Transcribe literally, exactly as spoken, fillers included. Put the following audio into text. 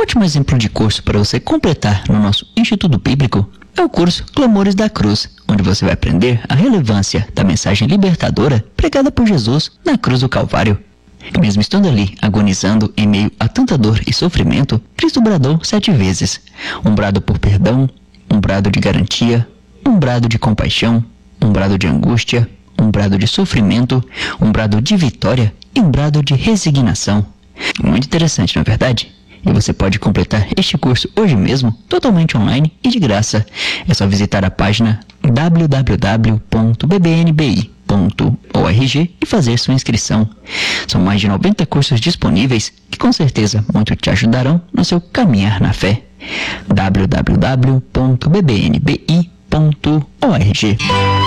ótimo exemplo de curso para você completar no nosso Instituto Bíblico é o curso Clamores da Cruz, onde você vai aprender a relevância da mensagem libertadora pregada por Jesus na cruz do Calvário. E mesmo estando ali, agonizando em meio a tanta dor e sofrimento, Cristo bradou sete vezes. Um brado por perdão, um brado de garantia, um brado de compaixão, um brado de angústia, um brado de sofrimento, um brado de vitória e um brado de resignação. Muito interessante, não é verdade? E você pode completar este curso hoje mesmo, totalmente online e de graça. É só visitar a página w w w ponto b b n b i ponto org e fazer sua inscrição. São mais de noventa cursos disponíveis que com certeza muito te ajudarão no seu caminhar na fé. w w w ponto b b n b i ponto org